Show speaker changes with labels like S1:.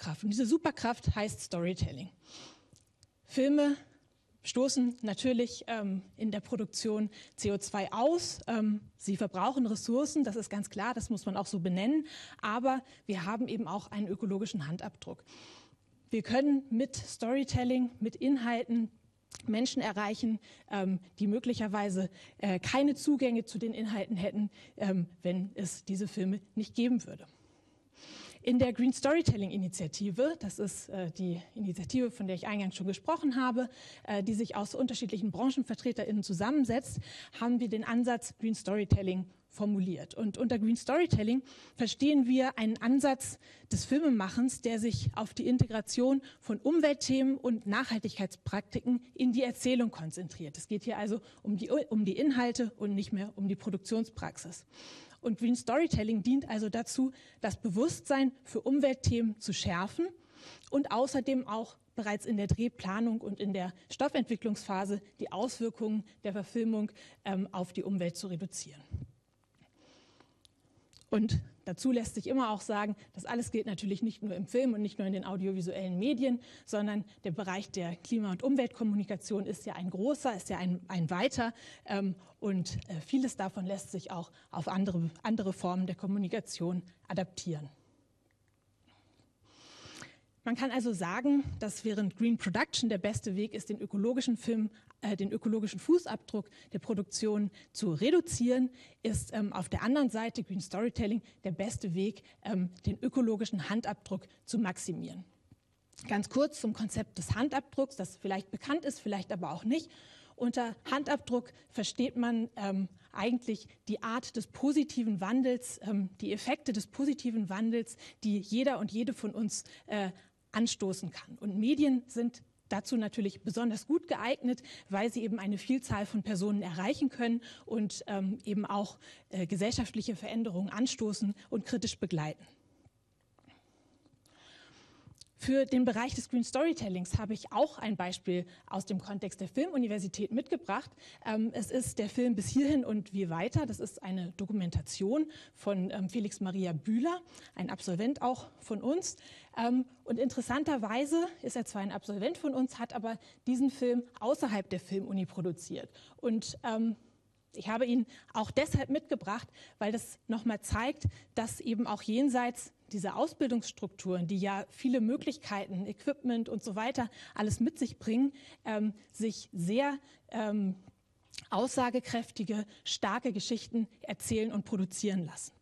S1: Superkraft. Und diese Superkraft heißt Storytelling. Filme stoßen natürlich in der Produktion CO2 aus. Sie verbrauchen Ressourcen, das ist ganz klar, das muss man auch so benennen. Aber wir haben eben auch einen ökologischen Handabdruck. Wir können mit Storytelling, mit Inhalten Menschen erreichen, die möglicherweise keine Zugänge zu den Inhalten hätten, wenn es diese Filme nicht geben würde. In der Green Storytelling Initiative, das ist die Initiative, von der ich eingangs schon gesprochen habe, die sich aus unterschiedlichen BranchenvertreterInnen zusammensetzt, haben wir den Ansatz Green Storytelling formuliert. Und unter Green Storytelling verstehen wir einen Ansatz des Filmemachens, der sich auf die Integration von Umweltthemen und Nachhaltigkeitspraktiken in die Erzählung konzentriert. Es geht hier also um die Inhalte und nicht mehr um die Produktionspraxis. Und Green Storytelling dient also dazu, das Bewusstsein für Umweltthemen zu schärfen und außerdem auch bereits in der Drehplanung und in der Stoffentwicklungsphase die Auswirkungen der Verfilmung auf die Umwelt zu reduzieren. Und dazu lässt sich immer auch sagen, das alles gilt natürlich nicht nur im Film und nicht nur in den audiovisuellen Medien, sondern der Bereich der Klima- und Umweltkommunikation ist ja ein großer, ist ja ein weiter und vieles davon lässt sich auch auf andere Formen der Kommunikation adaptieren. Man kann also sagen, dass während Green Production der beste Weg ist, den ökologischen Fußabdruck der Produktion zu reduzieren, ist auf der anderen Seite Green Storytelling der beste Weg, den ökologischen Handabdruck zu maximieren. Ganz kurz zum Konzept des Handabdrucks, das vielleicht bekannt ist, vielleicht aber auch nicht. Unter Handabdruck versteht man eigentlich die Art des positiven Wandels, die Effekte des positiven Wandels, die jeder und jede von uns anstoßen kann. Und Medien sind dazu natürlich besonders gut geeignet, weil sie eben eine Vielzahl von Personen erreichen können und eben auch gesellschaftliche Veränderungen anstoßen und kritisch begleiten. Für den Bereich des Green Storytellings habe ich auch ein Beispiel aus dem Kontext der Filmuniversität mitgebracht. Es ist der Film Bis hierhin und wie weiter. Das ist eine Dokumentation von Felix Maria Bühler, ein Absolvent auch von uns. Und interessanterweise ist er zwar ein Absolvent von uns, hat aber diesen Film außerhalb der Filmuni produziert. Und ich habe ihn auch deshalb mitgebracht, weil das nochmal zeigt, dass eben auch jenseits dieser Ausbildungsstrukturen, die ja viele Möglichkeiten, Equipment und so weiter alles mit sich bringen, sich sehr aussagekräftige, starke Geschichten erzählen und produzieren lassen.